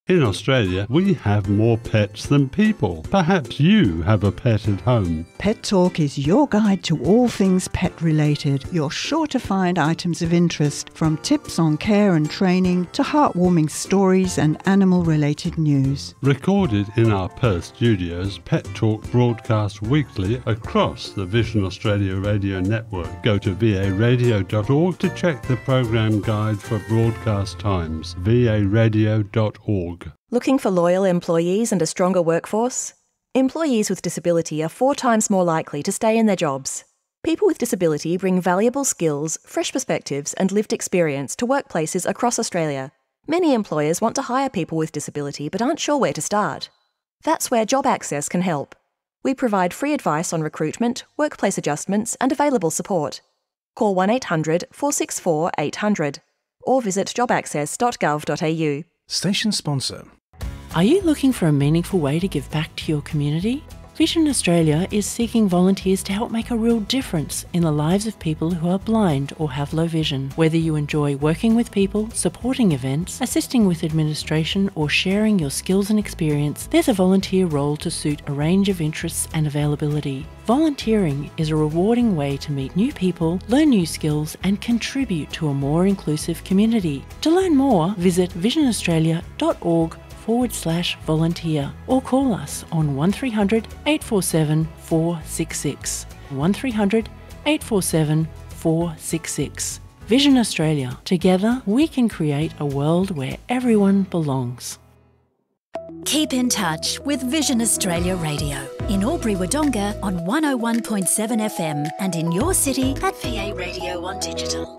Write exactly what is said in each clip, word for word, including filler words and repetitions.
In Australia, we have more pets than people. Perhaps you have a pet at home. Pet Talk is your guide to all things pet related. You're sure to find items of interest, from tips on care and training to heartwarming stories and animal related news. Recorded in our Perth studios, Pet Talk broadcasts weekly across the Vision Australia radio network. Go to v a radio dot org to check the program guide for broadcast times. v a radio dot org. Looking for loyal employees and a stronger workforce? Employees with disability are four times more likely to stay in their jobs. People with disability bring valuable skills, fresh perspectives and lived experience to workplaces across Australia. Many employers want to hire people with disability but aren't sure where to start. That's where Job Access can help. We provide free advice on recruitment, workplace adjustments and available support. Call one eight hundred, four six four, eight hundred or visit job access dot gov dot a u. Station sponsor. Are you looking for a meaningful way to give back to your community? Vision Australia is seeking volunteers to help make a real difference in the lives of people who are blind or have low vision. Whether you enjoy working with people, supporting events, assisting with administration or sharing your skills and experience, there's a volunteer role to suit a range of interests and availability. Volunteering is a rewarding way to meet new people, learn new skills and contribute to a more inclusive community. To learn more, visit vision australia dot org forward slash volunteer or call us on one three hundred, eight four seven, four six six. one three hundred, eight four seven, four six six. Vision Australia. Together we can create a world where everyone belongs. Keep in touch with Vision Australia Radio in Albury-Wodonga on one oh one point seven F M and in your city at V A Radio on digital.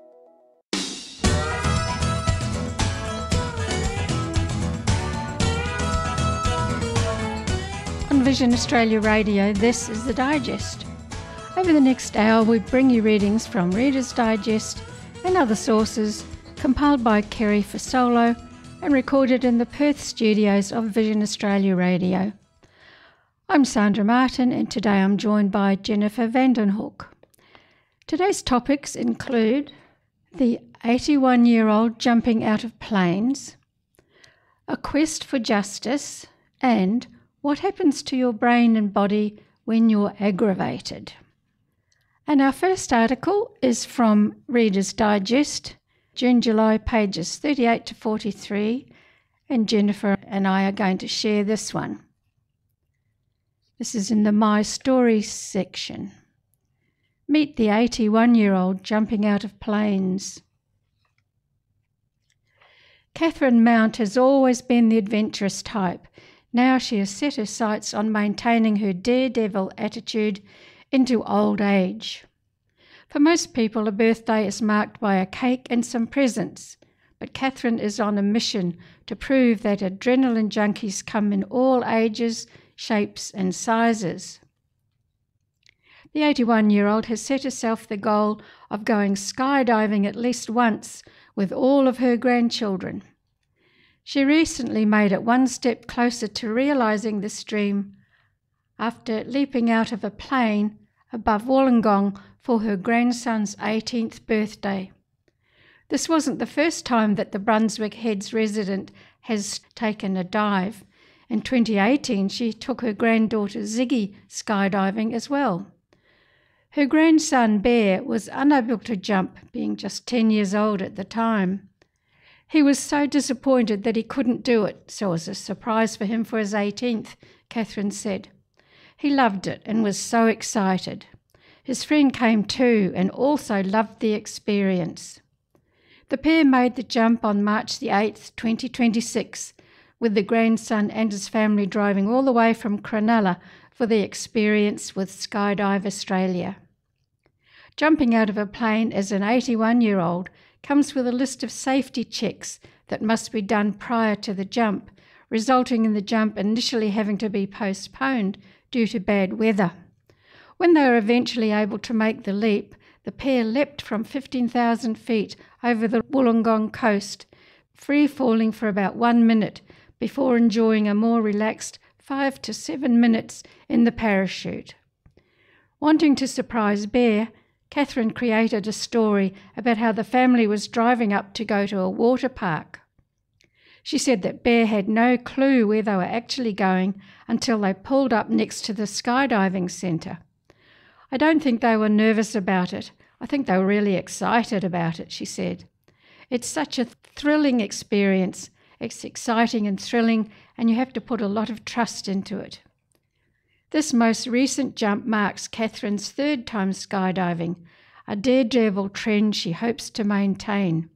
On Vision Australia Radio, this is The Digest. Over the next hour, we bring you readings from Reader's Digest and other sources, compiled by Kerry Fasolo and recorded in the Perth studios of Vision Australia Radio. I'm Sandra Martin, and today I'm joined by Jennifer Vandenhoek. Today's topics include the eighty-one-year-old jumping out of planes, a quest for justice, and what happens to your brain and body when you're aggravated. And our first article is from Reader's Digest, June-July, pages thirty-eight to forty-three, and Jennifer and I are going to share this one. This is in the My Stories section. Meet the eighty-one-year-old jumping out of planes. Catherine Mount has always been the adventurous type. Now she has set her sights on maintaining her daredevil attitude into old age. For most people, a birthday is marked by a cake and some presents, but Catherine is on a mission to prove that adrenaline junkies come in all ages, shapes and sizes. The eighty-one-year-old has set herself the goal of going skydiving at least once with all of her grandchildren. She recently made it one step closer to realising this dream after leaping out of a plane above Wollongong for her grandson's eighteenth birthday. This wasn't the first time that the Brunswick Heads resident has taken a dive. In twenty eighteen, she took her granddaughter Ziggy skydiving as well. Her grandson Bear was unable to jump, being just ten years old at the time. He was so disappointed that he couldn't do it, so it was a surprise for him for his eighteenth, Catherine said. He loved it and was so excited. His friend came too and also loved the experience. The pair made the jump on March the eighth, twenty twenty-six, with the grandson and his family driving all the way from Cronulla for the experience with Skydive Australia. Jumping out of a plane as an eighty-one-year-old comes with a list of safety checks that must be done prior to the jump, resulting in the jump initially having to be postponed due to bad weather. When they were eventually able to make the leap, the pair leapt from fifteen thousand feet over the Wollongong coast, free-falling for about one minute before enjoying a more relaxed five to seven minutes in the parachute. Wanting to surprise Bear, Catherine created a story about how the family was driving up to go to a water park. She said that Bear had no clue where they were actually going until they pulled up next to the skydiving centre. I don't think they were nervous about it. I think they were really excited about it, she said. It's such a thrilling experience. It's exciting and thrilling, and you have to put a lot of trust into it. This most recent jump marks Catherine's third time skydiving, a daredevil trend she hopes to maintain.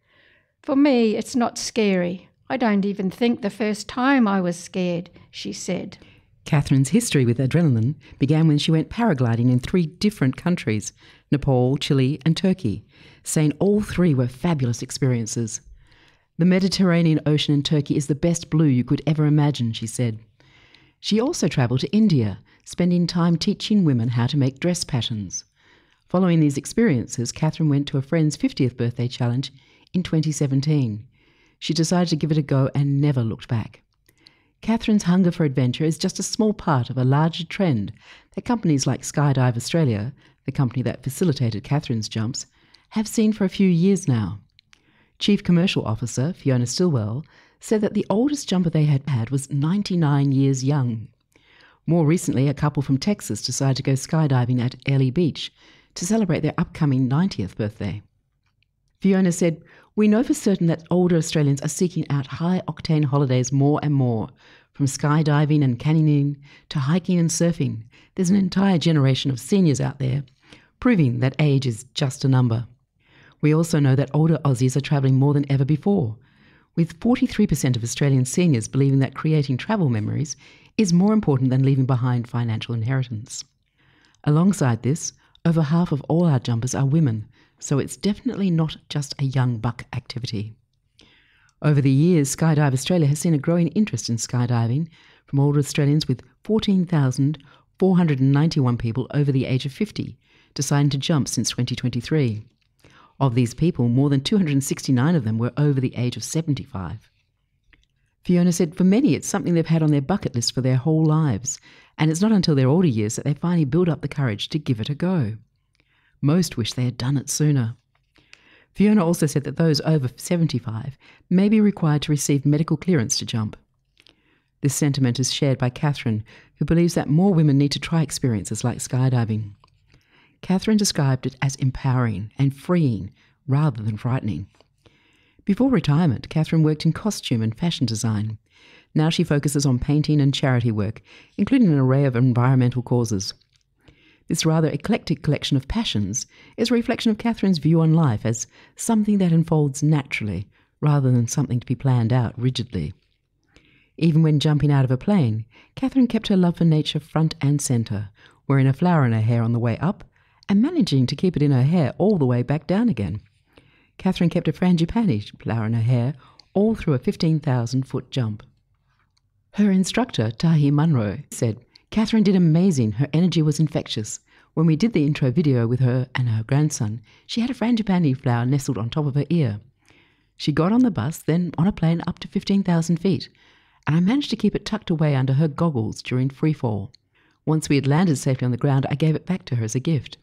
For me, it's not scary. I don't even think the first time I was scared, she said. Catherine's history with adrenaline began when she went paragliding in three different countries, Nepal, Chile and Turkey, saying all three were fabulous experiences. The Mediterranean Ocean in Turkey is the best blue you could ever imagine, she said. She also travelled to India, spending time teaching women how to make dress patterns. Following these experiences, Catherine went to a friend's fiftieth birthday challenge in twenty seventeen. She decided to give it a go and never looked back. Catherine's hunger for adventure is just a small part of a larger trend that companies like Skydive Australia, the company that facilitated Catherine's jumps, have seen for a few years now. Chief Commercial Officer Fiona Stillwell said that the oldest jumper they had had was ninety-nine years young. More recently, a couple from Texas decided to go skydiving at Airlie Beach to celebrate their upcoming ninetieth birthday. Fiona said, "We know for certain that older Australians are seeking out high-octane holidays more and more, from skydiving and canyoning to hiking and surfing. There's an entire generation of seniors out there, proving that age is just a number. We also know that older Aussies are travelling more than ever before, with forty-three percent of Australian seniors believing that creating travel memories is more important than leaving behind financial inheritance. Alongside this, over half of all our jumpers are women, so it's definitely not just a young buck activity." Over the years, Skydive Australia has seen a growing interest in skydiving from older Australians, with fourteen thousand four hundred ninety-one people over the age of fifty deciding to jump since twenty twenty-three. Of these people, more than two hundred sixty-nine of them were over the age of seventy-five. Fiona said for many it's something they've had on their bucket list for their whole lives, and it's not until their older years that they finally build up the courage to give it a go. Most wish they had done it sooner. Fiona also said that those over seventy-five may be required to receive medical clearance to jump. This sentiment is shared by Catherine, who believes that more women need to try experiences like skydiving. Catherine described it as empowering and freeing rather than frightening. Before retirement, Catherine worked in costume and fashion design. Now she focuses on painting and charity work, including an array of environmental causes. This rather eclectic collection of passions is a reflection of Catherine's view on life as something that unfolds naturally rather than something to be planned out rigidly. Even when jumping out of a plane, Catherine kept her love for nature front and centre, wearing a flower in her hair on the way up and managing to keep it in her hair all the way back down again. Catherine kept a frangipani flower in her hair all through a fifteen thousand foot jump. Her instructor, Tahi Munro, said, "Catherine did amazing. Her energy was infectious. When we did the intro video with her and her grandson, she had a frangipani flower nestled on top of her ear. She got on the bus, then on a plane up to fifteen thousand feet, and I managed to keep it tucked away under her goggles during freefall. Once we had landed safely on the ground, I gave it back to her as a gift."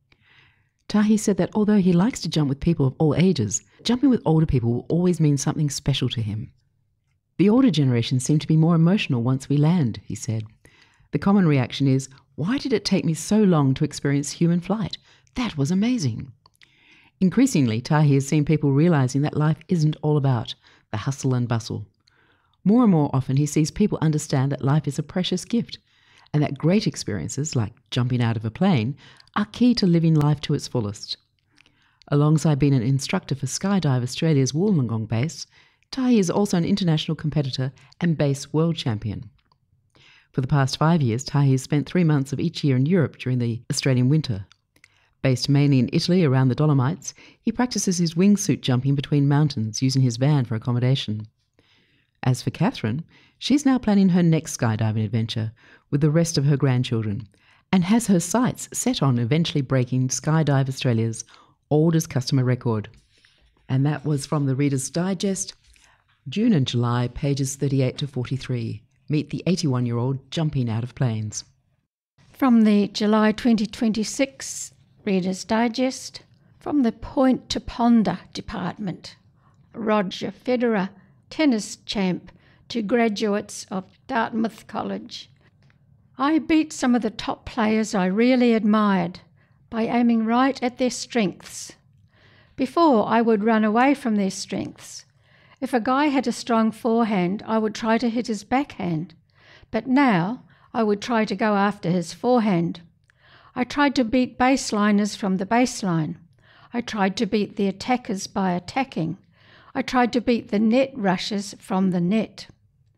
Tahi said that although he likes to jump with people of all ages, jumping with older people will always mean something special to him. "The older generation seem to be more emotional once we land," he said. "The common reaction is, 'Why did it take me so long to experience human flight? That was amazing.'" Increasingly, Tahi has seen people realising that life isn't all about the hustle and bustle. More and more often he sees people understand that life is a precious gift, and that great experiences, like jumping out of a plane, are key to living life to its fullest. Alongside being an instructor for Skydive Australia's Wollongong base, Tahi is also an international competitor and base world champion. For the past five years, Tahi has spent three months of each year in Europe during the Australian winter. Based mainly in Italy around the Dolomites, he practices his wingsuit jumping between mountains using his van for accommodation. As for Catherine, she's now planning her next skydiving adventure with the rest of her grandchildren, and has her sights set on eventually breaking Skydive Australia's oldest customer record. And that was from the Reader's Digest, June and July, pages thirty-eight to forty-three. Meet the eighty-one-year-old jumping out of planes. From the July twenty twenty-six Reader's Digest, from the Point to Ponder Department, Roger Federer tennis champ to graduates of Dartmouth College. I beat some of the top players I really admired by aiming right at their strengths. Before, I would run away from their strengths. If a guy had a strong forehand, I would try to hit his backhand. But now, I would try to go after his forehand. I tried to beat baseliners from the baseline. I tried to beat the attackers by attacking. I tried to beat the net rushers from the net.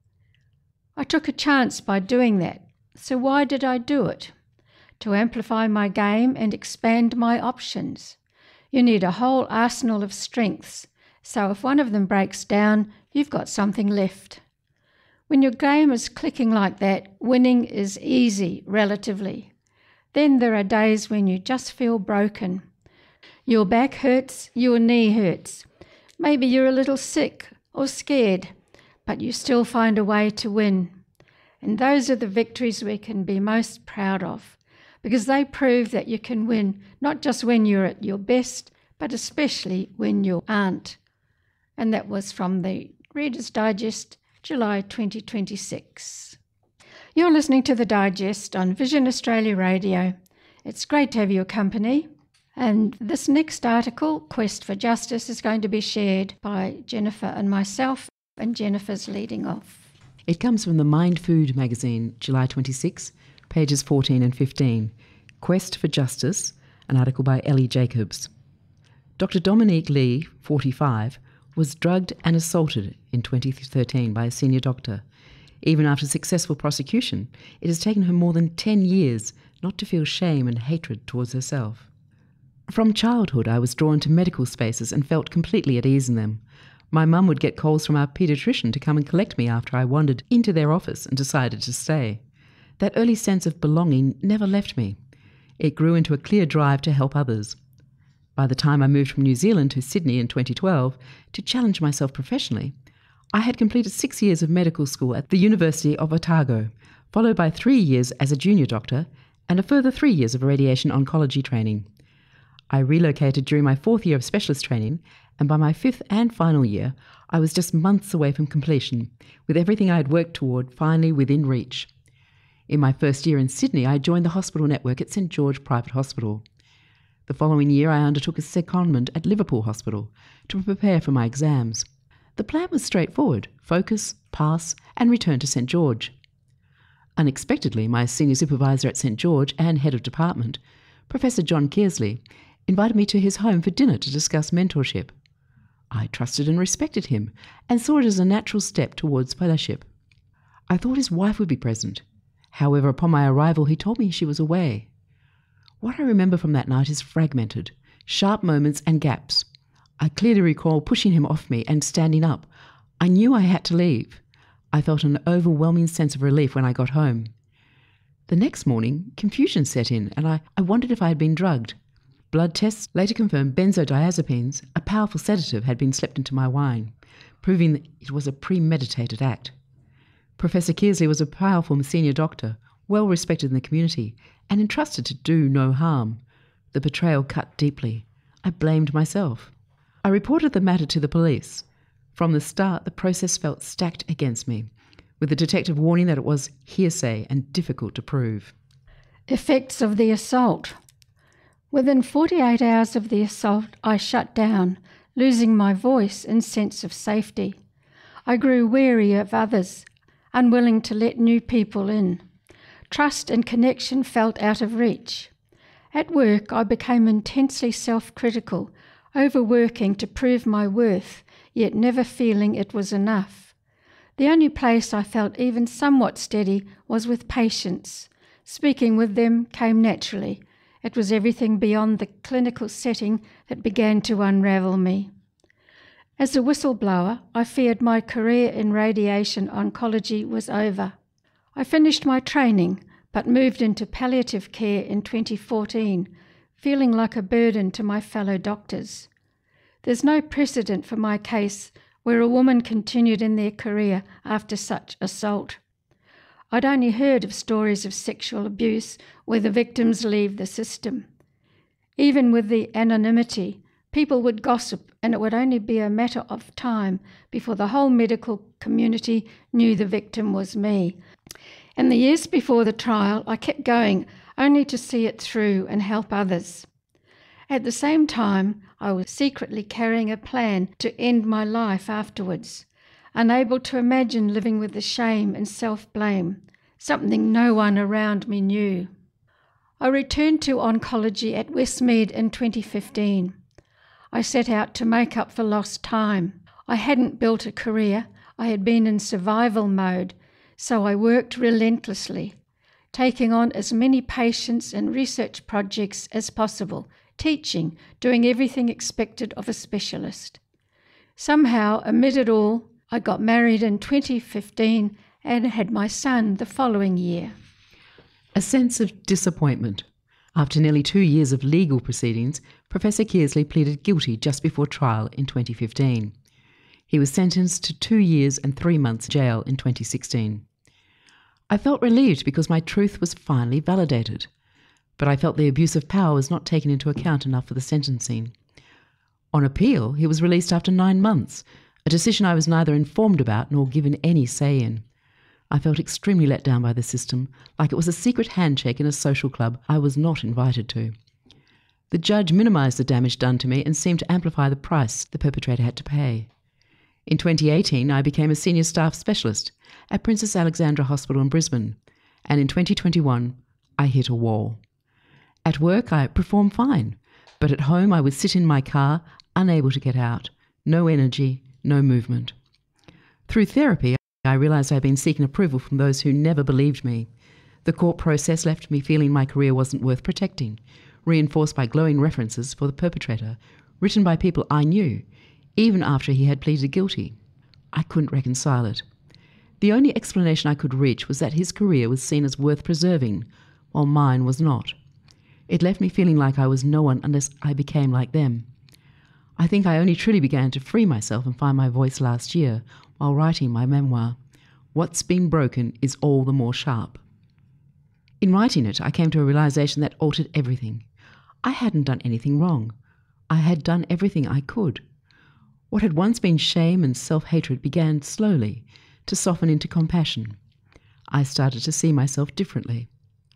I took a chance by doing that. So why did I do it? To amplify my game and expand my options. You need a whole arsenal of strengths, so if one of them breaks down, you've got something left. When your game is clicking like that, winning is easy, relatively. Then there are days when you just feel broken. Your back hurts, your knee hurts. Maybe you're a little sick or scared, but you still find a way to win. And those are the victories we can be most proud of, because they prove that you can win, not just when you're at your best, but especially when you aren't. And that was from the Reader's Digest, July twenty twenty-six. You're listening to The Digest on Vision Australia Radio. It's great to have your company. And this next article, Quest for Justice, is going to be shared by Jennifer and myself, and Jennifer's leading off. It comes from the Mind Food magazine, July twenty-sixth, pages fourteen and fifteen. Quest for Justice, an article by Ellie Jacobs. Doctor Dominique Lee, forty-five, was drugged and assaulted in twenty thirteen by a senior doctor. Even after successful prosecution, it has taken her more than ten years not to feel shame and hatred towards herself. From childhood, I was drawn to medical spaces and felt completely at ease in them. My mum would get calls from our paediatrician to come and collect me after I wandered into their office and decided to stay. That early sense of belonging never left me. It grew into a clear drive to help others. By the time I moved from New Zealand to Sydney in twenty twelve to challenge myself professionally, I had completed six years of medical school at the University of Otago, followed by three years as a junior doctor and a further three years of radiation oncology training. I relocated during my fourth year of specialist training, and by my fifth and final year, I was just months away from completion, with everything I had worked toward finally within reach. In my first year in Sydney, I joined the hospital network at St George Private Hospital. The following year, I undertook a secondment at Liverpool Hospital to prepare for my exams. The plan was straightforward: focus, pass, and return to St George. Unexpectedly, my senior supervisor at St George and head of department, Professor John Kearsley, invited me to his home for dinner to discuss mentorship. I trusted and respected him and saw it as a natural step towards fellowship. I thought his wife would be present. However, upon my arrival, he told me she was away. What I remember from that night is fragmented, sharp moments and gaps. I clearly recall pushing him off me and standing up. I knew I had to leave. I felt an overwhelming sense of relief when I got home. The next morning, confusion set in, and I, I wondered if I had been drugged. Blood tests later confirmed benzodiazepines, a powerful sedative, had been slipped into my wine, proving that it was a premeditated act. Professor Kearsley was a powerful senior doctor, well respected in the community, and entrusted to do no harm. The betrayal cut deeply. I blamed myself. I reported the matter to the police. From the start, the process felt stacked against me, with the detective warning that it was hearsay and difficult to prove. Effects of the assault. Within forty-eight hours of the assault, I shut down, losing my voice and sense of safety. I grew wary of others, unwilling to let new people in. Trust and connection felt out of reach. At work, I became intensely self-critical, overworking to prove my worth, yet never feeling it was enough. The only place I felt even somewhat steady was with patients. Speaking with them came naturally. It was everything beyond the clinical setting that began to unravel me. As a whistleblower, I feared my career in radiation oncology was over. I finished my training, but moved into palliative care in twenty fourteen, feeling like a burden to my fellow doctors. There's no precedent for my case where a woman continued in their career after such assault. I'd only heard of stories of sexual abuse where the victims leave the system. Even with the anonymity, People would gossip, and it would only be a matter of time before the whole medical community knew the victim was me. In the years before the trial, I kept going, only to see it through and help others. At the same time, I was secretly carrying a plan to end my life afterwards, unable to imagine living with the shame and self-blame, something no one around me knew. I returned to oncology at Westmead in twenty fifteen. I set out to make up for lost time. I hadn't built a career, I had been in survival mode, so I worked relentlessly, taking on as many patients and research projects as possible, teaching, doing everything expected of a specialist. Somehow, amid it all, I got married in twenty fifteen and had my son the following year. A sense of disappointment. After nearly two years of legal proceedings, Professor Kearsley pleaded guilty just before trial in twenty fifteen. He was sentenced to two years and three months jail in twenty sixteen. I felt relieved because my truth was finally validated, but I felt the abuse of power was not taken into account enough for the sentencing. On appeal, he was released after nine months, a decision I was neither informed about nor given any say in. I felt extremely let down by the system, like it was a secret handshake in a social club I was not invited to. The judge minimised the damage done to me and seemed to amplify the price the perpetrator had to pay. In twenty eighteen, I became a senior staff specialist at Princess Alexandra Hospital in Brisbane, and in twenty twenty-one, I hit a wall. At work, I performed fine, but at home I would sit in my car, unable to get out, no energy, no movement. Through therapy, I realised I had been seeking approval from those who never believed me. The court process left me feeling my career wasn't worth protecting, reinforced by glowing references for the perpetrator, written by people I knew, even after he had pleaded guilty. I couldn't reconcile it. The only explanation I could reach was that his career was seen as worth preserving, while mine was not. It left me feeling like I was no one unless I became like them. I think I only truly began to free myself and find my voice last year while writing my memoir, What's Been Broken is All the More Sharp. In writing it, I came to a realisation that altered everything. I hadn't done anything wrong. I had done everything I could. What had once been shame and self-hatred began slowly to soften into compassion. I started to see myself differently.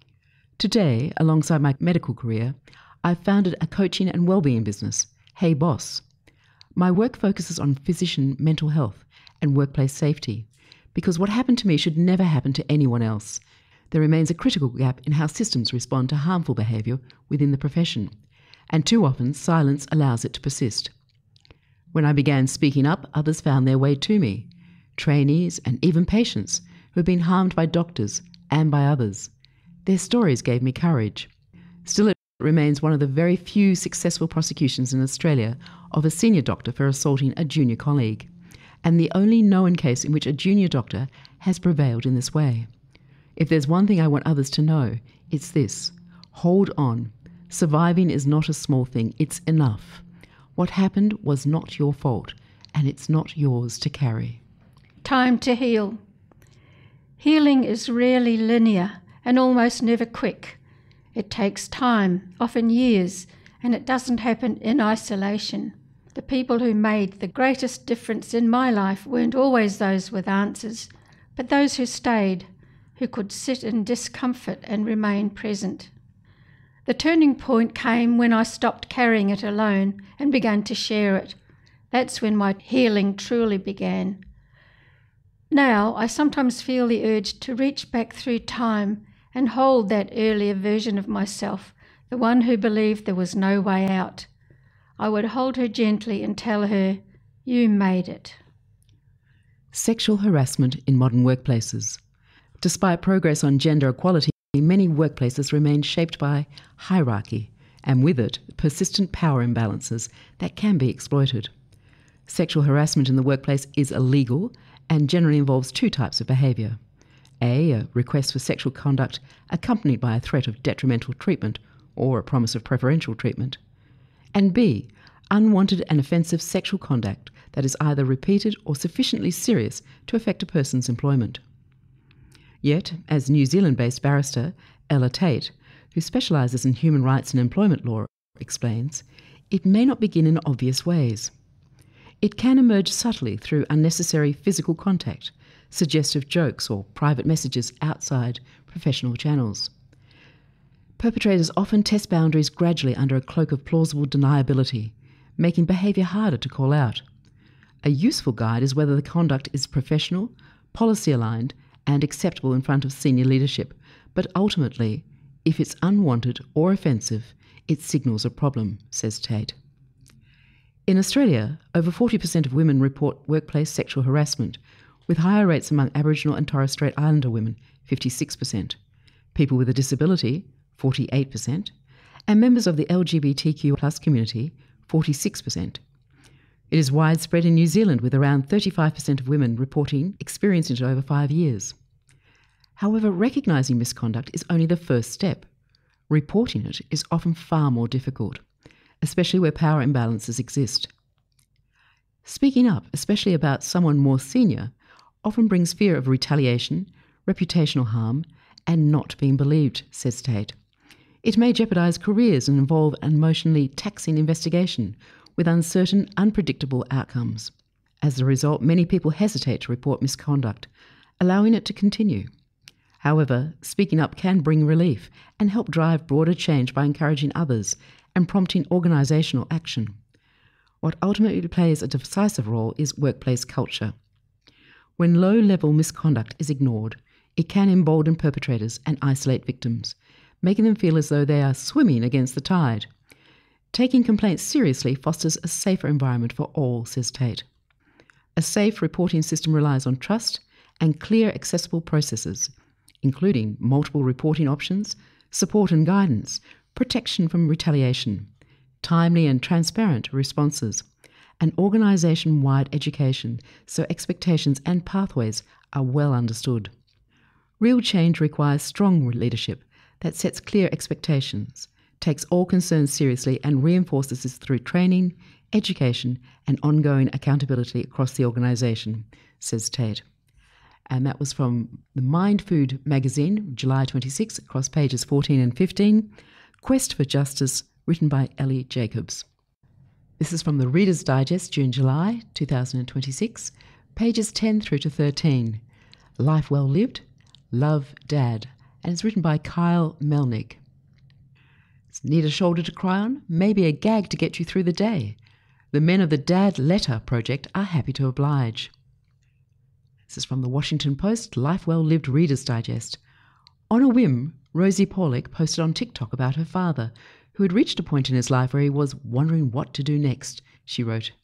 Today, alongside my medical career, I've founded a coaching and wellbeing business, Hey Boss. My work focuses on physician mental health and workplace safety, because what happened to me should never happen to anyone else. There remains a critical gap in how systems respond to harmful behaviour within the profession, and too often silence allows it to persist. When I began speaking up, others found their way to me, trainees and even patients who had been harmed by doctors and by others. Their stories gave me courage. Still, it remains one of the very few successful prosecutions in Australia of a senior doctor for assaulting a junior colleague, and the only known case in which a junior doctor has prevailed in this way. If there's one thing I want others to know, it's this. Hold on. Surviving is not a small thing. It's enough. What happened was not your fault, and it's not yours to carry. Time to heal. Healing is rarely linear and almost never quick. It takes time, often years, and it doesn't happen in isolation. The people who made the greatest difference in my life weren't always those with answers, but those who stayed, who could sit in discomfort and remain present. The turning point came when I stopped carrying it alone and began to share it. That's when my healing truly began. Now I sometimes feel the urge to reach back through time and hold that earlier version of myself, the one who believed there was no way out. I would hold her gently and tell her, "You made it." Sexual harassment in modern workplaces. Despite progress on gender equality, many workplaces remain shaped by hierarchy, and with it, persistent power imbalances that can be exploited. Sexual harassment in the workplace is illegal and generally involves two types of behaviour. A, a request for sexual conduct accompanied by a threat of detrimental treatment or a promise of preferential treatment. And B, unwanted and offensive sexual conduct that is either repeated or sufficiently serious to affect a person's employment. Yet, as New Zealand-based barrister Ella Tate, who specialises in human rights and employment law, explains, it may not begin in obvious ways. It can emerge subtly through unnecessary physical contact, suggestive jokes or private messages outside professional channels. Perpetrators often test boundaries gradually under a cloak of plausible deniability, making behaviour harder to call out. A useful guide is whether the conduct is professional, policy-aligned and acceptable in front of senior leadership, but ultimately, if it's unwanted or offensive, it signals a problem, says Tate. In Australia, over forty percent of women report workplace sexual harassment, with higher rates among Aboriginal and Torres Strait Islander women, fifty-six percent, people with a disability, forty-eight percent, and members of the L G B T Q plus community, forty-six percent. It is widespread in New Zealand, with around thirty-five percent of women reporting experiencing it over five years. However, recognising misconduct is only the first step. Reporting it is often far more difficult, especially where power imbalances exist. Speaking up, especially about someone more senior, often brings fear of retaliation, reputational harm, and not being believed, says Tate. It may jeopardise careers and involve an emotionally taxing investigation with uncertain, unpredictable outcomes. As a result, many people hesitate to report misconduct, allowing it to continue. However, speaking up can bring relief and help drive broader change by encouraging others and prompting organisational action. What ultimately plays a decisive role is workplace culture. When low-level misconduct is ignored, it can embolden perpetrators and isolate victims, making them feel as though they are swimming against the tide. Taking complaints seriously fosters a safer environment for all, says Tate. A safe reporting system relies on trust and clear, accessible processes, including multiple reporting options, support and guidance, protection from retaliation, timely and transparent responses, and organisation-wide education so expectations and pathways are well understood. Real change requires strong leadership that sets clear expectations, takes all concerns seriously and reinforces this through training, education and ongoing accountability across the organisation, says Tate. And that was from the Mind Food magazine, July twenty-sixth, across pages fourteen and fifteen, Quest for Justice, written by Ellie Jacobs. This is from the Reader's Digest, June-July two thousand twenty-six, pages ten through to thirteen, Life Well Lived, Love, Dad, and it's written by Kyle Melnick. Need a shoulder to cry on? Maybe a gag to get you through the day? The men of the Dad Letter Project are happy to oblige. This is from the Washington Post, Life Well Lived Reader's Digest. On a whim, Rosie Paulick posted on TikTok about her father, who had reached a point in his life where he was wondering what to do next, she wrote.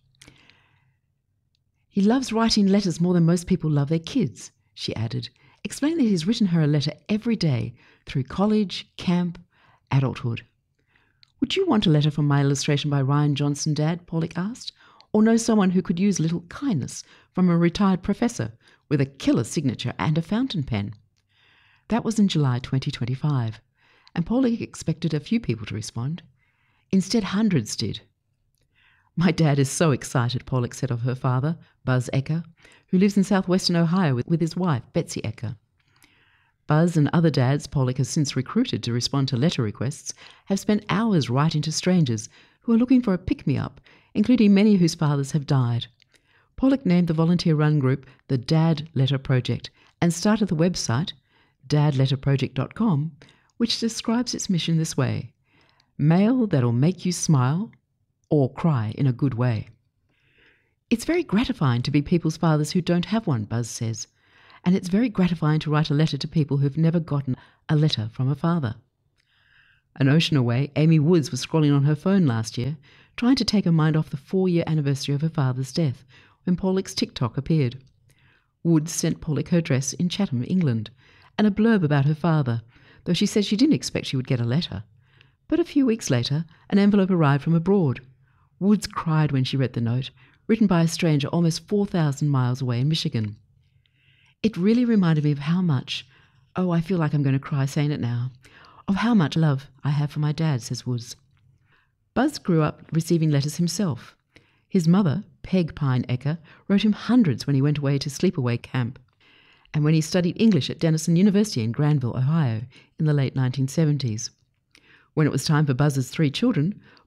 He loves writing letters more than most people love their kids, she added, explaining that he's written her a letter every day through college, camp, adulthood. Would you want a letter from my illustration by Ryan Johnson, Dad? Paulick asked, or know someone who could use a little kindness from a retired professor with a killer signature and a fountain pen? That was in July twenty twenty-five, and Paulick expected a few people to respond. Instead, hundreds did. My dad is so excited, Paulick said of her father, Buzz Ecker, who lives in southwestern Ohio with, with his wife, Betsy Ecker. Buzz and other dads Paulick has since recruited to respond to letter requests have spent hours writing to strangers who are looking for a pick-me-up, including many whose fathers have died. Paulick named the volunteer-run group the Dad Letter Project and started the website, dad letter project dot com, which describes its mission this way: mail that'll make you smile or cry in a good way. It's very gratifying to be people's fathers who don't have one, Buzz says, and it's very gratifying to write a letter to people who've never gotten a letter from a father. An ocean away, Amy Woods was scrolling on her phone last year, trying to take her mind off the four-year anniversary of her father's death, when Paulick's TikTok appeared. Woods sent Paulick her address in Chatham, England, and a blurb about her father, though she said she didn't expect she would get a letter. But a few weeks later, an envelope arrived from abroad. Woods cried when she read the note, written by a stranger almost four thousand miles away in Michigan. It really reminded me of how much, oh, I feel like I'm going to cry saying it now, of how much love I have for my dad, says Woods. Buzz grew up receiving letters himself. His mother, Peg Pine Ecker, wrote him hundreds when he went away to sleepaway camp, and when he studied English at Denison University in Granville, Ohio, in the late nineteen seventies. When it was time for Buzz's three children,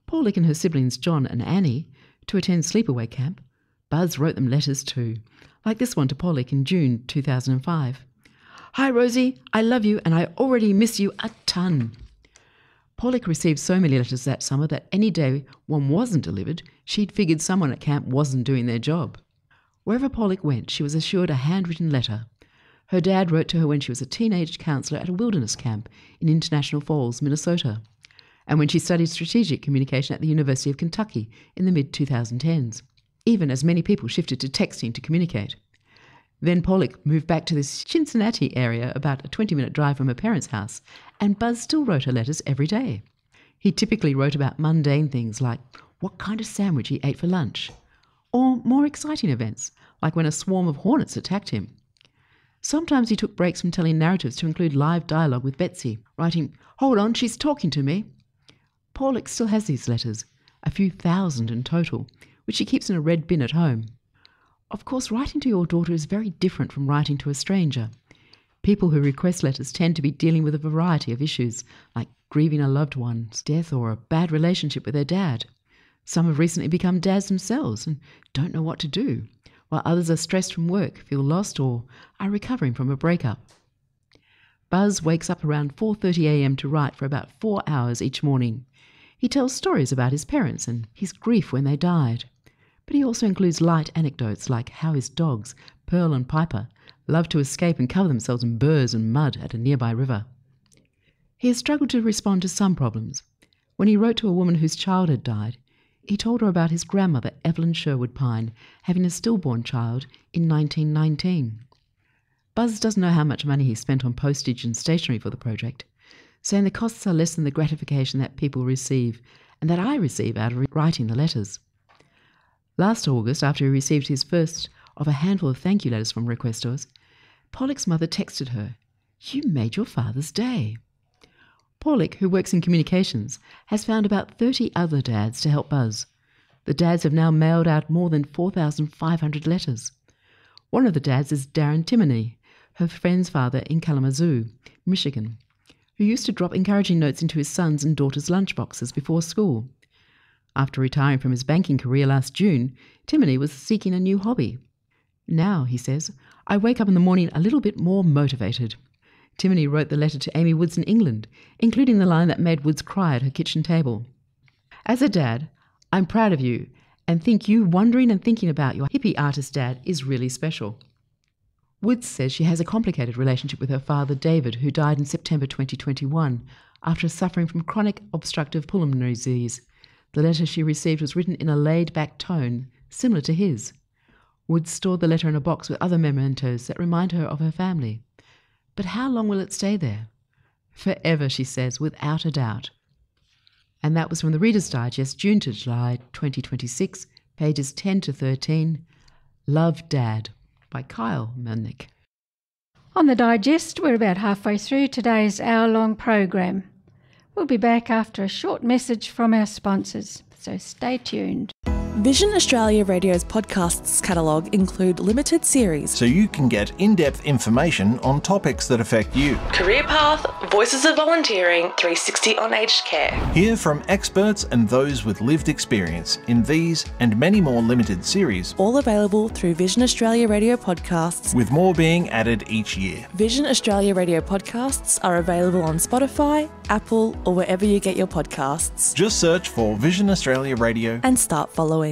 Paulick and her siblings John and Annie to attend sleepaway camp, Buzz wrote them letters too, like this one to Paulick in June two thousand five. "Hi Rosie, I love you and I already miss you a ton." Paulick received so many letters that summer that any day one wasn't delivered, she'd figured someone at camp wasn't doing their job. Wherever Paulick went, she was assured a handwritten letter. Her dad wrote to her when she was a teenage counsellor at a wilderness camp in International Falls, Minnesota, and when she studied strategic communication at the University of Kentucky in the mid twenty tens, even as many people shifted to texting to communicate. Then Paulick moved back to this Cincinnati area about a twenty-minute drive from her parents' house, and Buzz still wrote her letters every day. He typically wrote about mundane things like what kind of sandwich he ate for lunch, or more exciting events, like when a swarm of hornets attacked him. Sometimes he took breaks from telling narratives to include live dialogue with Betsy, writing, "Hold on, she's talking to me." Paulick still has these letters, a few thousand in total, which he keeps in a red bin at home. Of course, writing to your daughter is very different from writing to a stranger. People who request letters tend to be dealing with a variety of issues, like grieving a loved one's death or a bad relationship with their dad. Some have recently become dads themselves and don't know what to do, while others are stressed from work, feel lost, or are recovering from a breakup. Buzz wakes up around four thirty a m to write for about four hours each morning. He tells stories about his parents and his grief when they died. But he also includes light anecdotes like how his dogs, Pearl and Piper, love to escape and cover themselves in burrs and mud at a nearby river. He has struggled to respond to some problems. When he wrote to a woman whose child had died, he told her about his grandmother, Evelyn Sherwood Pine, having a stillborn child in nineteen nineteen. Buzz doesn't know how much money he spent on postage and stationery for the project, saying the costs are less than the gratification that people receive and that I receive out of writing the letters. Last August, after he received his first of a handful of thank you letters from requestors, Paulick's mother texted her, "You made your father's day." Paulick, who works in communications, has found about thirty other dads to help Buzz. The dads have now mailed out more than four thousand five hundred letters. One of the dads is Darren Timoney, her friend's father in Kalamazoo, Michigan, who used to drop encouraging notes into his sons' and daughters' lunchboxes before school. After retiring from his banking career last June, Timoney was seeking a new hobby. "Now," he says, "I wake up in the morning a little bit more motivated." Timoney wrote the letter to Amy Woods in England, including the line that made Woods cry at her kitchen table. "As a dad, I'm proud of you and think you wondering and thinking about your hippie artist dad is really special." Woods says she has a complicated relationship with her father, David, who died in September twenty twenty-one after suffering from chronic obstructive pulmonary disease. The letter she received was written in a laid-back tone, similar to his. Woods stored the letter in a box with other mementos that remind her of her family. But how long will it stay there? Forever, she says, without a doubt. And that was from the Reader's Digest, June to July twenty twenty-six, pages ten to thirteen, Love Dad, by Kyle Melnick. On the Digest, we're about halfway through today's hour-long program. We'll be back after a short message from our sponsors, so stay tuned. Vision Australia Radio's podcasts catalogue include limited series, so you can get in-depth information on topics that affect you. Career Path, Voices of Volunteering, three sixty on Aged Care. Hear from experts and those with lived experience in these and many more limited series. All available through Vision Australia Radio podcasts, with more being added each year. Vision Australia Radio podcasts are available on Spotify, Apple, or wherever you get your podcasts. Just search for Vision Australia Radio and start following.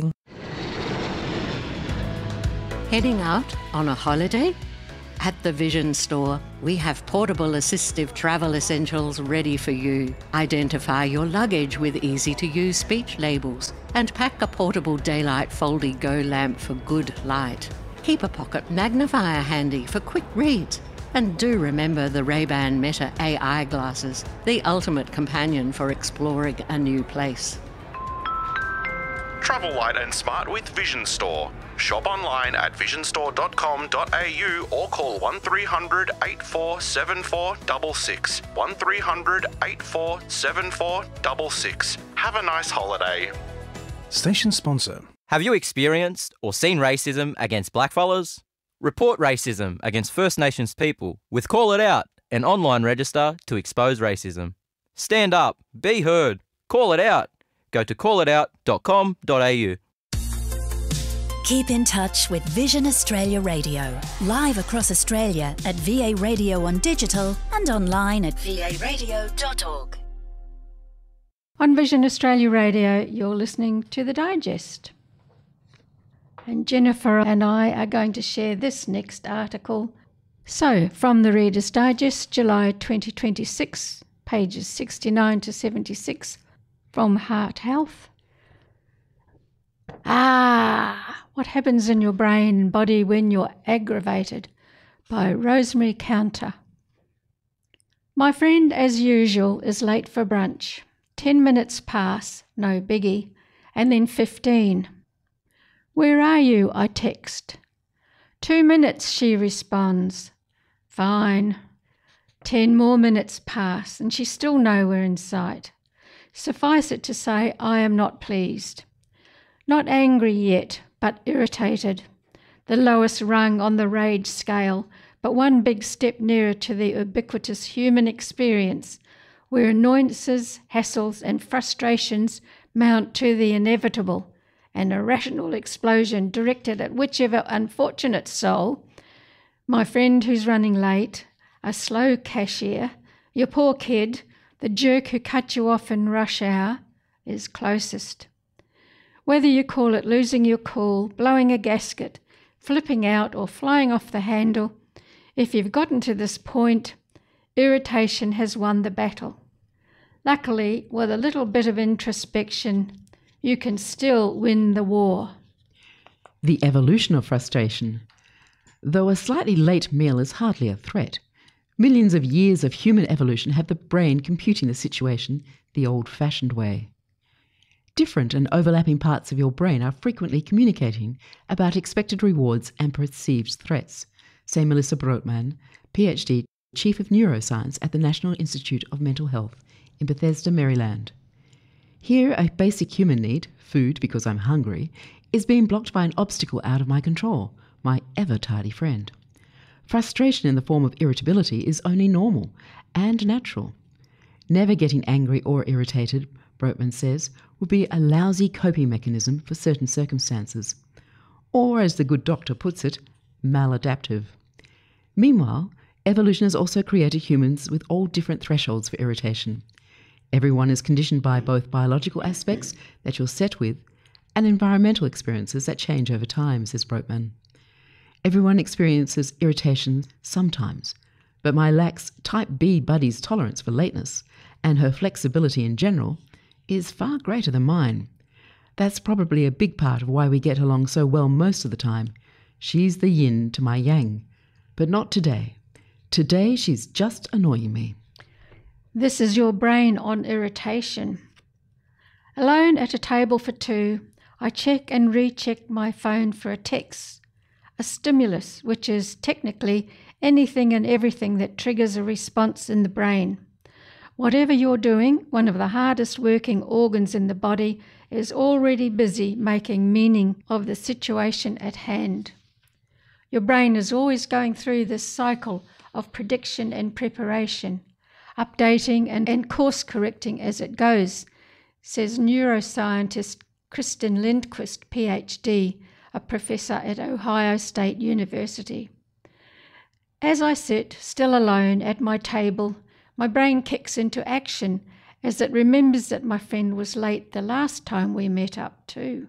Heading out on a holiday? At the Vision Store, we have portable assistive travel essentials ready for you. Identify your luggage with easy-to-use speech labels and pack a portable daylight Foldy-Go lamp for good light. Keep a pocket magnifier handy for quick reads. And do remember the Ray-Ban Meta A I glasses, the ultimate companion for exploring a new place. Travel light and smart with Vision Store. Shop online at vision store dot com dot a u or call one three hundred, eight four seven four six six. one three hundred, eight four seven four six six. Have a nice holiday. Station sponsor. Have you experienced or seen racism against blackfellas? Report racism against First Nations people with Call It Out, an online register to expose racism. Stand up, be heard, call it out. Go to call it out dot com dot a u. Keep in touch with Vision Australia Radio, live across Australia at V A Radio on digital and online at v a radio dot org. On Vision Australia Radio, you're listening to The Digest. And Jennifer and I are going to share this next article. So, from the Reader's Digest, July twenty twenty-six, pages sixty-nine to seventy-six, from Heart Health. Ah, what happens in your brain and body when you're aggravated? By Rosemary Counter. My friend, as usual, is late for brunch. Ten minutes pass, no biggie, and then fifteen. Where are you? I text. Two minutes, she responds. Fine. Ten more minutes pass, and she's still nowhere in sight. Suffice it to say, I am not pleased. Not angry yet, but irritated. The lowest rung on the rage scale, but one big step nearer to the ubiquitous human experience, where annoyances, hassles, and frustrations mount to the inevitable, an irrational explosion directed at whichever unfortunate soul, my friend who's running late, a slow cashier, your poor kid, the jerk who cut you off in rush hour, is closest. Whether you call it losing your cool, blowing a gasket, flipping out, or flying off the handle, if you've gotten to this point, irritation has won the battle. Luckily, with a little bit of introspection, you can still win the war. The evolution of frustration. Though a slightly late meal is hardly a threat, millions of years of human evolution have the brain computing the situation the old-fashioned way. Different and overlapping parts of your brain are frequently communicating about expected rewards and perceived threats, say Melissa Brootman, P H D, Chief of Neuroscience at the National Institute of Mental Health in Bethesda, Maryland. Here, a basic human need, food because I'm hungry, is being blocked by an obstacle out of my control, my ever-tardy friend. Frustration in the form of irritability is only normal and natural. Never getting angry or irritated, Brootman says, would be a lousy coping mechanism for certain circumstances, or, as the good doctor puts it, maladaptive. Meanwhile, evolution has also created humans with all different thresholds for irritation. Everyone is conditioned by both biological aspects that you're set with and environmental experiences that change over time, says Brootman. Everyone experiences irritation sometimes, but my lax type B buddy's tolerance for lateness and her flexibility in general is far greater than mine. That's probably a big part of why we get along so well most of the time. She's the yin to my yang, but not today. Today she's just annoying me. This is your brain on irritation. Alone at a table for two, I check and recheck my phone for a text, a stimulus, which is technically anything and everything that triggers a response in the brain. Whatever you're doing, one of the hardest working organs in the body is already busy making meaning of the situation at hand. Your brain is always going through this cycle of prediction and preparation, updating and, and course correcting as it goes, says neuroscientist Kristen Lindquist, P H D, a professor at Ohio State University. As I sit, still alone, at my table, my brain kicks into action as it remembers that my friend was late the last time we met up too.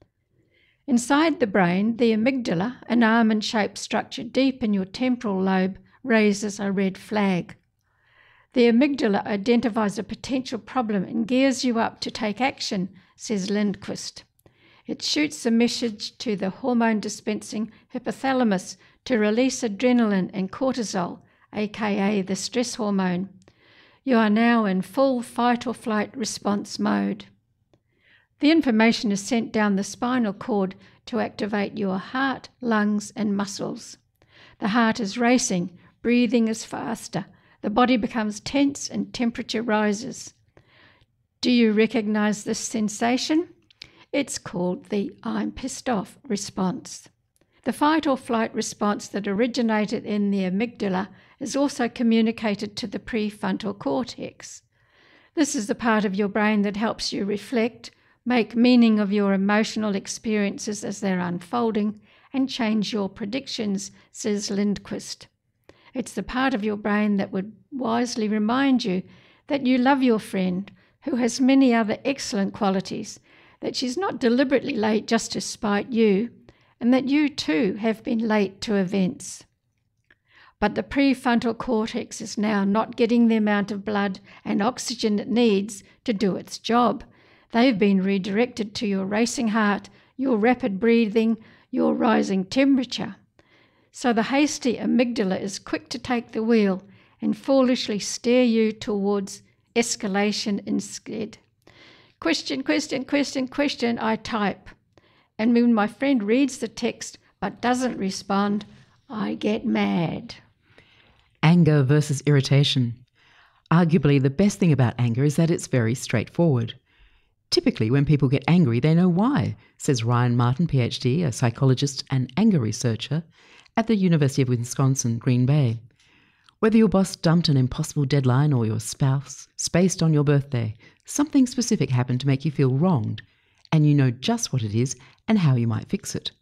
Inside the brain, the amygdala, an almond-shaped structure deep in your temporal lobe, raises a red flag. The amygdala identifies a potential problem and gears you up to take action, says Lindquist. It shoots a message to the hormone-dispensing hypothalamus to release adrenaline and cortisol, aka the stress hormone. You are now in full fight or flight response mode. The information is sent down the spinal cord to activate your heart, lungs, and muscles. The heart is racing, breathing is faster, the body becomes tense and temperature rises. Do you recognize this sensation? It's called the I'm pissed off response. The fight or flight response that originated in the amygdala is also communicated to the prefrontal cortex. This is the part of your brain that helps you reflect, make meaning of your emotional experiences as they're unfolding, and change your predictions, says Lindquist. It's the part of your brain that would wisely remind you that you love your friend, who has many other excellent qualities, that she's not deliberately late just to spite you, and that you too have been late to events. But the prefrontal cortex is now not getting the amount of blood and oxygen it needs to do its job. They've been redirected to your racing heart, your rapid breathing, your rising temperature. So the hasty amygdala is quick to take the wheel and foolishly steer you towards escalation instead. Question, question, question, question, I type. And when my friend reads the text but doesn't respond, I get mad. Anger versus irritation. Arguably, the best thing about anger is that it's very straightforward. Typically, when people get angry, they know why, says Ryan Martin, P H D, a psychologist and anger researcher at the University of Wisconsin, Green Bay. Whether your boss dumped an impossible deadline or your spouse spaced on your birthday, something specific happened to make you feel wronged, and you know just what it is and how you might fix it.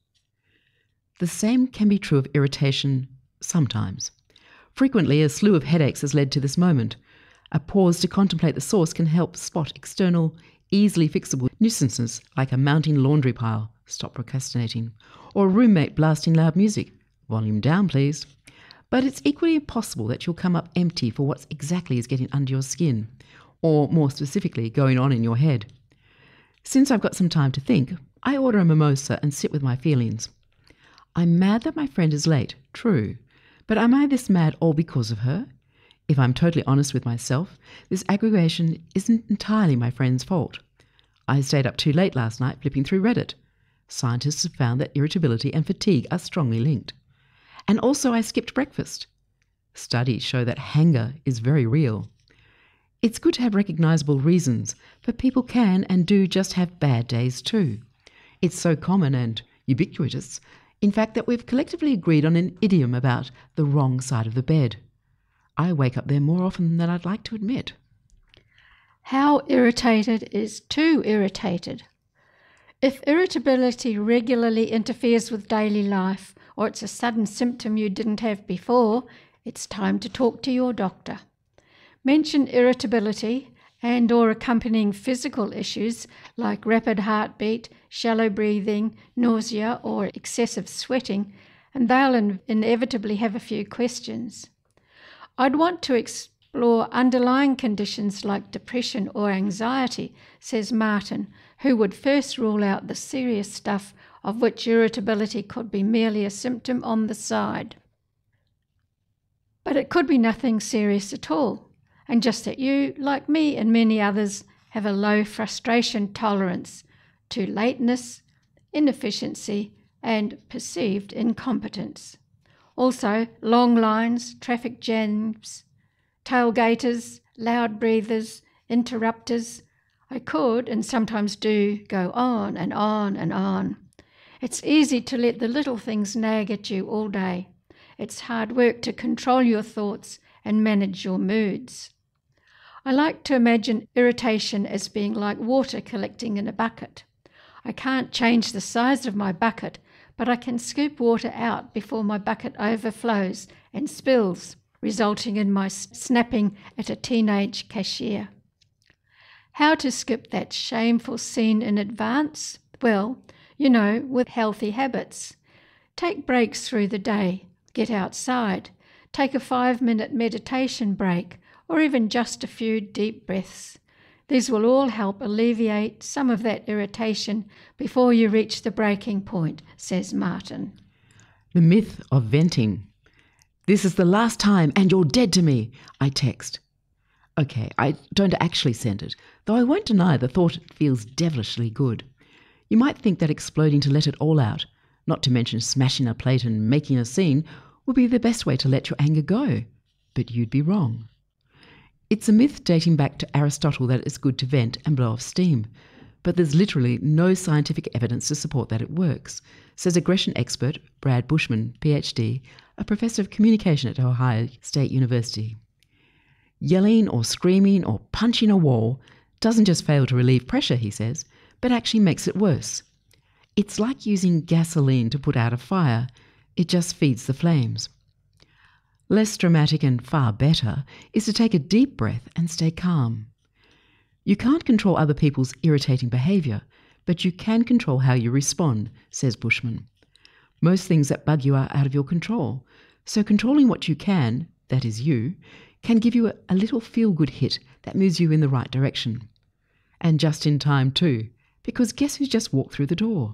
The same can be true of irritation sometimes. Frequently, a slew of headaches has led to this moment. A pause to contemplate the source can help spot external, easily fixable nuisances like a mounting laundry pile, stop procrastinating, or a roommate blasting loud music, volume down please. But it's equally possible that you'll come up empty for what exactly is getting under your skin, or more specifically, going on in your head. Since I've got some time to think, I order a mimosa and sit with my feelings. I'm mad that my friend is late, true, but am I this mad all because of her? If I'm totally honest with myself, this aggravation isn't entirely my friend's fault. I stayed up too late last night flipping through Reddit. Scientists have found that irritability and fatigue are strongly linked. And also I skipped breakfast. Studies show that hanger is very real. It's good to have recognisable reasons, but people can and do just have bad days too. It's so common and ubiquitous, in fact, that we've collectively agreed on an idiom about the wrong side of the bed. I wake up there more often than I'd like to admit. How irritated is too irritated? If irritability regularly interferes with daily life, or it's a sudden symptom you didn't have before, it's time to talk to your doctor. Mention irritability and or accompanying physical issues like rapid heartbeat, shallow breathing, nausea or excessive sweating, and they'll in- inevitably have a few questions. I'd want to explore underlying conditions like depression or anxiety, says Martin, who would first rule out the serious stuff of which irritability could be merely a symptom on the side. But it could be nothing serious at all, and just that you, like me and many others, have a low frustration tolerance to lateness, inefficiency, and perceived incompetence. Also, long lines, traffic jams, tailgaters, loud breathers, interrupters. I could, and sometimes do, go on and on and on. It's easy to let the little things nag at you all day. It's hard work to control your thoughts and manage your moods. I like to imagine irritation as being like water collecting in a bucket. I can't change the size of my bucket, but I can scoop water out before my bucket overflows and spills, resulting in my snapping at a teenage cashier. How to skip that shameful scene in advance? Well, you know, with healthy habits. Take breaks through the day. Get outside. Take a five-minute meditation break, or even just a few deep breaths. These will all help alleviate some of that irritation before you reach the breaking point, says Martin. The myth of venting. This is the last time and you're dead to me, I text. Okay, I don't actually send it, though I won't deny the thought feels devilishly good. You might think that exploding to let it all out, not to mention smashing a plate and making a scene, would be the best way to let your anger go. But you'd be wrong. It's a myth dating back to Aristotle that it's good to vent and blow off steam, but there's literally no scientific evidence to support that it works, says aggression expert Brad Bushman, P H D, a professor of communication at Ohio State University. Yelling or screaming or punching a wall doesn't just fail to relieve pressure, he says, but actually makes it worse. It's like using gasoline to put out a fire. It just feeds the flames. Less dramatic and far better is to take a deep breath and stay calm. You can't control other people's irritating behaviour, but you can control how you respond, says Bushman. Most things that bug you are out of your control, so controlling what you can, that is you, can give you a, a little feel-good hit that moves you in the right direction. And just in time too, because guess who's just walked through the door?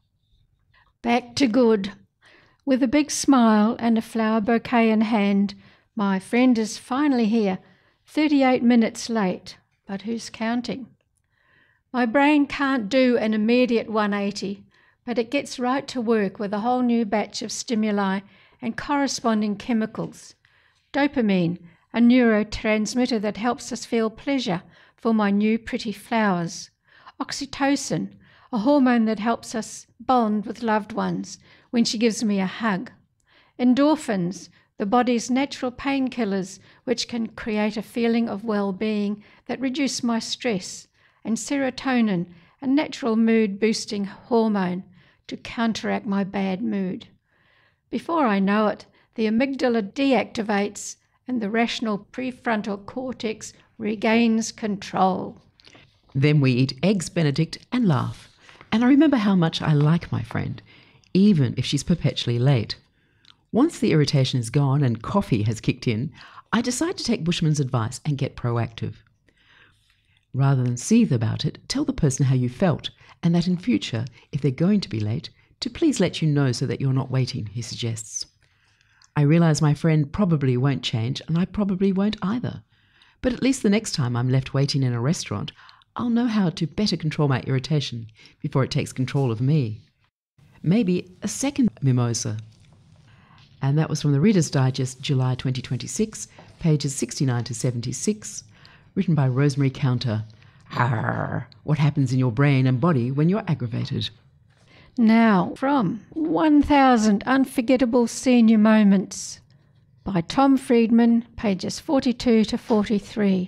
Back to good. With a big smile and a flower bouquet in hand, my friend is finally here, thirty-eight minutes late, but who's counting? My brain can't do an immediate one eighty, but it gets right to work with a whole new batch of stimuli and corresponding chemicals. Dopamine, a neurotransmitter that helps us feel pleasure for my new pretty flowers. Oxytocin, a hormone that helps us bond with loved ones when she gives me a hug. Endorphins, the body's natural painkillers which can create a feeling of well-being that reduce my stress. And serotonin, a natural mood-boosting hormone to counteract my bad mood. Before I know it, the amygdala deactivates and the rational prefrontal cortex regains control. Then we eat eggs Benedict and laugh. And I remember how much I like my friend, even if she's perpetually late. Once the irritation is gone and coffee has kicked in, I decide to take Bushman's advice and get proactive. Rather than seethe about it, tell the person how you felt, and that in future, if they're going to be late, to please let you know so that you're not waiting, he suggests. I realise my friend probably won't change, and I probably won't either. But at least the next time I'm left waiting in a restaurant, I'll know how to better control my irritation before it takes control of me. Maybe a second mimosa. And that was from the Reader's Digest, July twenty twenty-six, pages sixty-nine to seventy-six, written by Rosemary Counter. Arr, what happens in your brain and body when you're aggravated? Now, from one thousand Unforgettable Senior Moments by Tom Friedman, pages forty-two to forty-three.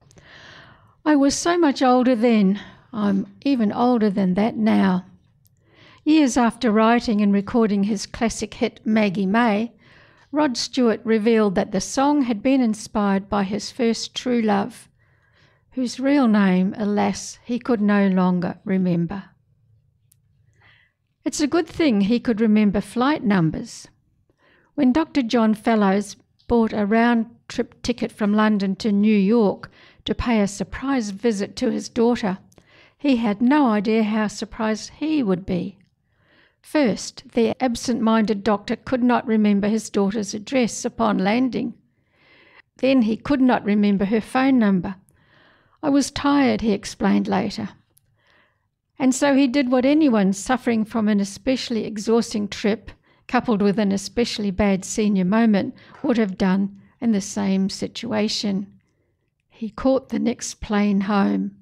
I was so much older then. I'm even older than that now. Years after writing and recording his classic hit Maggie May, Rod Stewart revealed that the song had been inspired by his first true love, whose real name, alas, he could no longer remember. It's a good thing he could remember flight numbers. When Doctor John Fellows bought a round-trip ticket from London to New York to pay a surprise visit to his daughter, he had no idea how surprised he would be. First, the absent-minded doctor could not remember his daughter's address upon landing. Then he could not remember her phone number. I was tired, he explained later. And so he did what anyone suffering from an especially exhausting trip, coupled with an especially bad senior moment, would have done in the same situation. He caught the next plane home.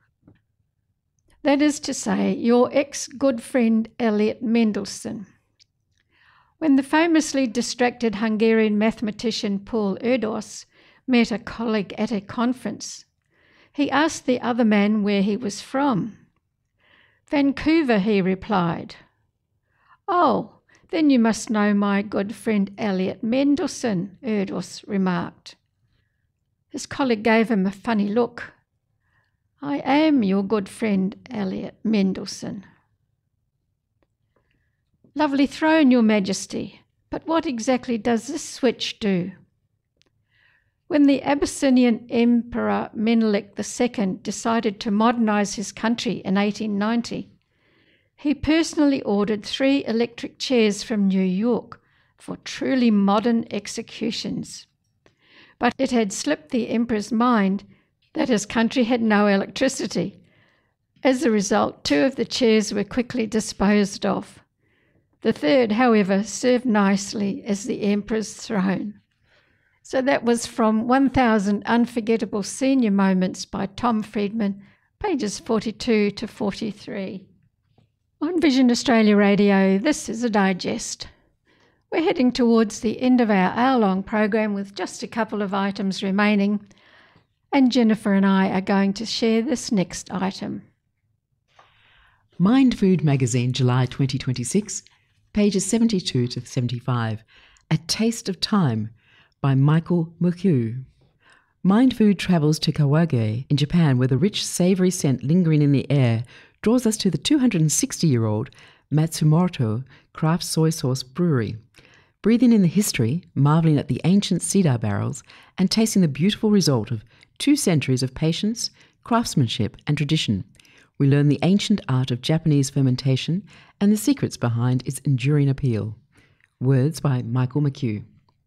That is to say, your ex-good friend Elliot Mendelssohn. When the famously distracted Hungarian mathematician Paul Erdos met a colleague at a conference, he asked the other man where he was from. Vancouver, he replied. Oh, then you must know my good friend Elliot Mendelssohn, Erdos remarked. His colleague gave him a funny look. I am your good friend Elliot Mendelssohn. Lovely throne, Your Majesty, but what exactly does this switch do? When the Abyssinian Emperor Menelik the Second decided to modernise his country in eighteen ninety, he personally ordered three electric chairs from New York for truly modern executions. But it had slipped the emperor's mind that his country had no electricity. As a result, two of the chairs were quickly disposed of. The third, however, served nicely as the emperor's throne. So that was from one thousand Unforgettable Senior Moments by Tom Friedman, pages forty-two to forty-three. On Vision Australia Radio, this is a digest. We're heading towards the end of our hour-long program with just a couple of items remaining, and Jennifer and I are going to share this next item. Mind Food Magazine, July twenty twenty-six, pages seventy-two to seventy-five. A Taste of Time by Michael Mukyu. Mind Food travels to Kawage in Japan, where the rich, savoury scent lingering in the air draws us to the two hundred sixty-year-old Matsumoto Craft Soy Sauce Brewery. Breathing in the history, marvelling at the ancient cedar barrels, and tasting the beautiful result of two centuries of patience, craftsmanship, and tradition, we learn the ancient art of Japanese fermentation and the secrets behind its enduring appeal. Words by Michael Mukyu.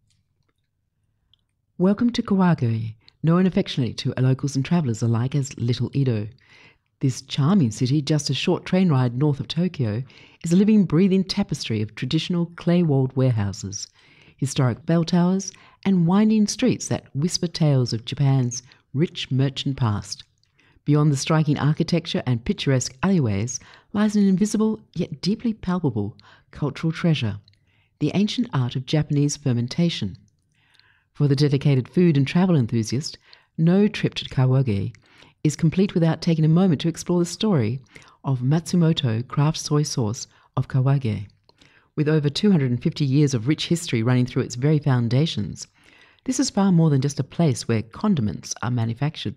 Welcome to Kawage, known affectionately to locals and travellers alike as Little Edo. This charming city, just a short train ride north of Tokyo, is a living, breathing tapestry of traditional clay-walled warehouses, historic bell towers, and winding streets that whisper tales of Japan's rich merchant past. Beyond the striking architecture and picturesque alleyways lies an invisible yet deeply palpable cultural treasure, the ancient art of Japanese fermentation. For the dedicated food and travel enthusiast, no trip to Kawage is complete without taking a moment to explore the story of Matsumoto Craft Soy Sauce of Kawage. With over two hundred fifty years of rich history running through its very foundations, this is far more than just a place where condiments are manufactured.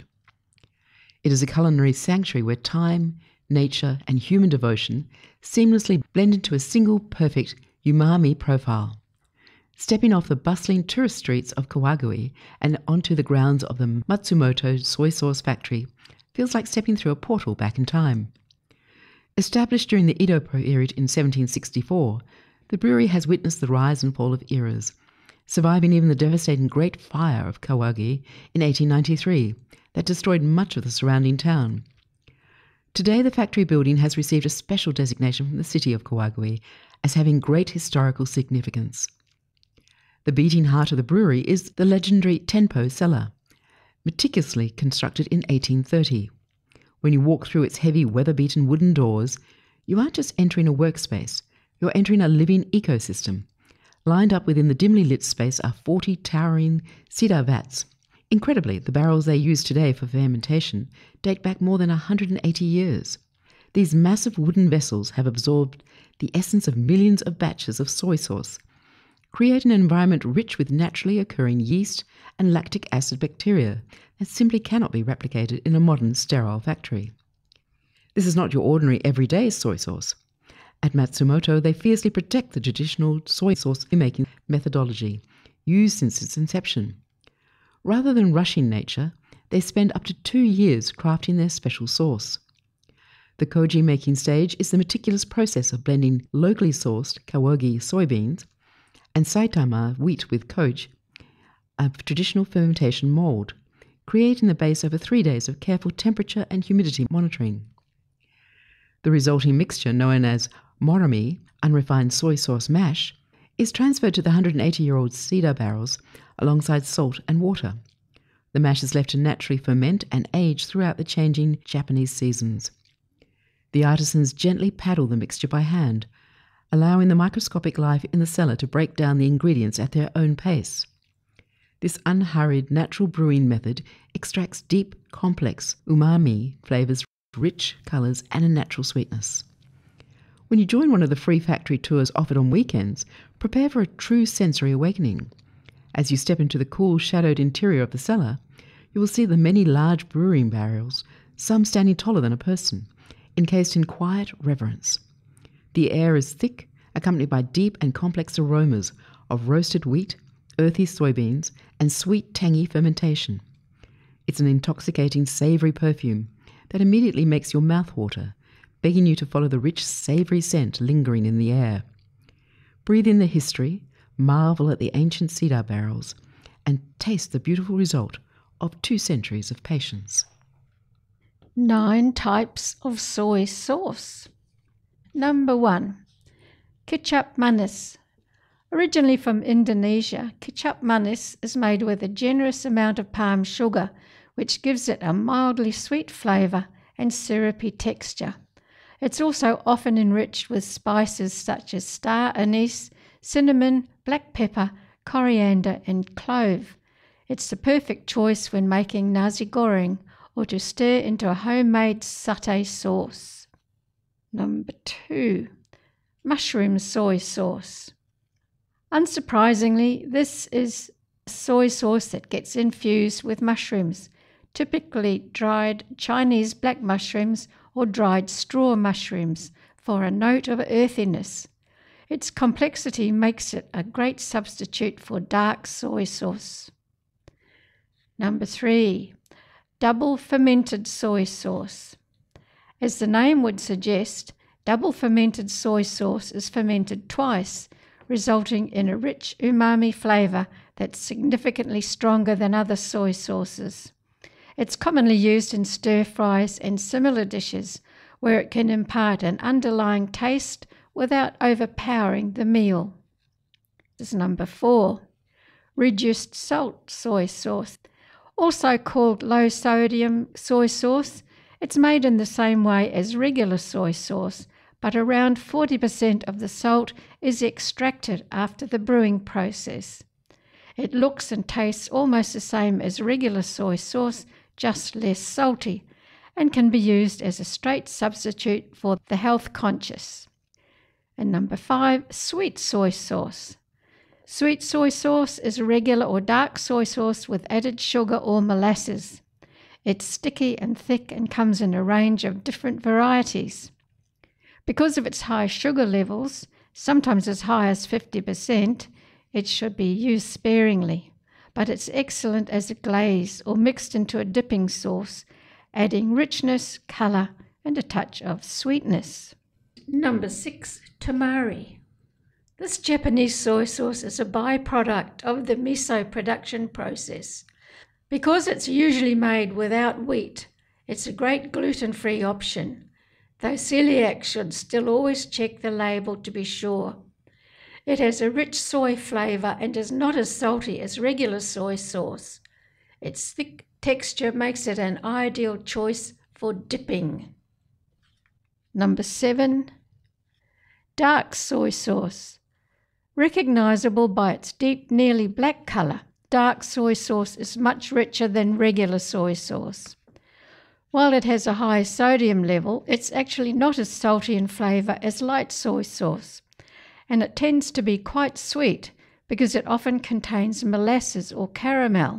It is a culinary sanctuary where time, nature, and human devotion seamlessly blend into a single perfect umami profile. Stepping off the bustling tourist streets of Kawagui and onto the grounds of the Matsumoto Soy Sauce Factory feels like stepping through a portal back in time. Established during the Edo period in seventeen sixty-four, the brewery has witnessed the rise and fall of eras, surviving even the devastating Great Fire of Kawagi in eighteen ninety-three that destroyed much of the surrounding town. Today, the factory building has received a special designation from the city of Kawagui as having great historical significance. The beating heart of the brewery is the legendary Tenpo cellar, meticulously constructed in eighteen thirty. When you walk through its heavy, weather-beaten wooden doors, you aren't just entering a workspace, you're entering a living ecosystem. Lined up within the dimly lit space are forty towering cedar vats. Incredibly, the barrels they use today for fermentation date back more than one hundred eighty years. These massive wooden vessels have absorbed the essence of millions of batches of soy sauce, creating an environment rich with naturally occurring yeast and lactic acid bacteria that simply cannot be replicated in a modern sterile factory. This is not your ordinary everyday soy sauce. At Matsumoto, they fiercely protect the traditional soy sauce making methodology used since its inception. Rather than rushing nature, they spend up to two years crafting their special sauce. The koji making stage is the meticulous process of blending locally sourced Kawagi soybeans and Saitama wheat with koji, a traditional fermentation mould, creating the base over three days of careful temperature and humidity monitoring. The resulting mixture, known as morami, unrefined soy sauce mash, is transferred to the one hundred eighty-year-old cedar barrels alongside salt and water. The mash is left to naturally ferment and age throughout the changing Japanese seasons. The artisans gently paddle the mixture by hand, allowing the microscopic life in the cellar to break down the ingredients at their own pace. This unhurried natural brewing method extracts deep, complex umami flavours, rich colours, and a natural sweetness. When you join one of the free factory tours offered on weekends, prepare for a true sensory awakening. As you step into the cool, shadowed interior of the cellar, you will see the many large brewing barrels, some standing taller than a person, encased in quiet reverence. The air is thick, accompanied by deep and complex aromas of roasted wheat, earthy soybeans, and sweet, tangy fermentation. It's an intoxicating, savoury perfume that immediately makes your mouth water, begging you to follow the rich, savoury scent lingering in the air. Breathe in the history, marvel at the ancient cedar barrels, and taste the beautiful result of two centuries of patience. Nine types of soy sauce. Number one, kicap manis. Originally from Indonesia, kicap manis is made with a generous amount of palm sugar, which gives it a mildly sweet flavour and syrupy texture. It's also often enriched with spices such as star anise, cinnamon, black pepper, coriander and clove. It's the perfect choice when making nasi goreng or to stir into a homemade satay sauce. Number two, mushroom soy sauce. Unsurprisingly, this is soy sauce that gets infused with mushrooms, typically dried Chinese black mushrooms or dried straw mushrooms, for a note of earthiness. Its complexity makes it a great substitute for dark soy sauce. Number three, double fermented soy sauce. As the name would suggest, double fermented soy sauce is fermented twice, resulting in a rich umami flavour that's significantly stronger than other soy sauces. It's commonly used in stir-fries and similar dishes, where it can impart an underlying taste without overpowering the meal. This is number four, reduced salt soy sauce. Also called low-sodium soy sauce, it's made in the same way as regular soy sauce, but around forty percent of the salt is extracted after the brewing process. It looks and tastes almost the same as regular soy sauce, just less salty, and can be used as a straight substitute for the health conscious. And number five, sweet soy sauce. Sweet soy sauce is regular or dark soy sauce with added sugar or molasses. It's sticky and thick and comes in a range of different varieties. Because of its high sugar levels, sometimes as high as fifty percent, it should be used sparingly, but it's excellent as a glaze or mixed into a dipping sauce, adding richness, colour and a touch of sweetness. Number six, tamari. This Japanese soy sauce is a byproduct of the miso production process. Because it's usually made without wheat, it's a great gluten-free option, though celiacs should still always check the label to be sure. It has a rich soy flavour and is not as salty as regular soy sauce. Its thick texture makes it an ideal choice for dipping. Number seven, dark soy sauce. Recognisable by its deep, nearly black colour, dark soy sauce is much richer than regular soy sauce. While it has a high sodium level, it's actually not as salty in flavour as light soy sauce, and it tends to be quite sweet because it often contains molasses or caramel.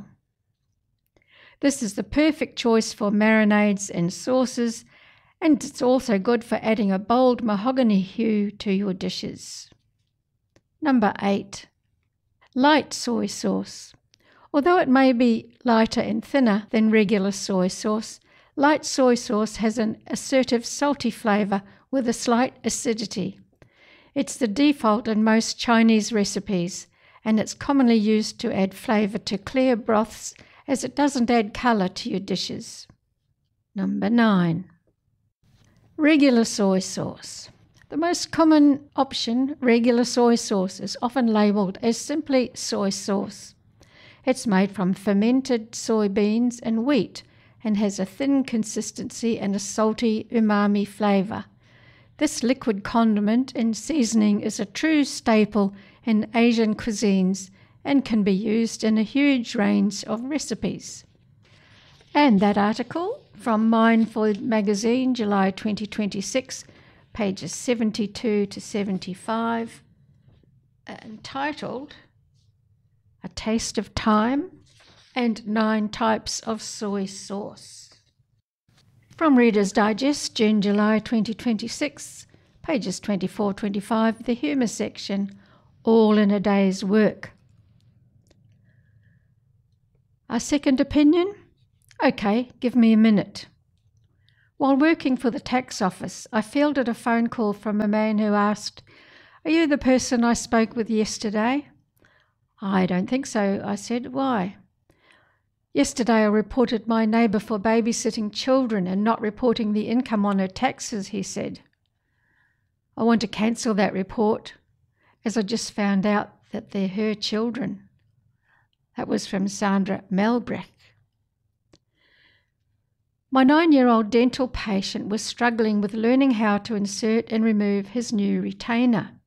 This is the perfect choice for marinades and sauces, and it's also good for adding a bold mahogany hue to your dishes. Number eight, light soy sauce. Although it may be lighter and thinner than regular soy sauce, light soy sauce has an assertive salty flavour with a slight acidity. It's the default in most Chinese recipes, and it's commonly used to add flavour to clear broths as it doesn't add colour to your dishes. Number nine, regular soy sauce. The most common option, regular soy sauce, is often labelled as simply soy sauce. It's made from fermented soybeans and wheat and has a thin consistency and a salty umami flavour. This liquid condiment and seasoning is a true staple in Asian cuisines and can be used in a huge range of recipes. And that article from Mindful Magazine, July twenty twenty-six, pages seventy-two to seventy-five, entitled A Taste of Thyme and Nine Types of Soy Sauce. From Reader's Digest, June July twenty twenty-six, pages twenty-four to twenty-five, the humour section, all in a day's work. A second opinion? Okay, give me a minute. While working for the tax office, I fielded a phone call from a man who asked, "Are you the person I spoke with yesterday?" "I don't think so," I said. "Why?" "Yesterday I reported my neighbour for babysitting children and not reporting the income on her taxes," he said. "I want to cancel that report, as I just found out that they're her children." That was from Sandra Melbrecht. My nine-year-old dental patient was struggling with learning how to insert and remove his new retainer.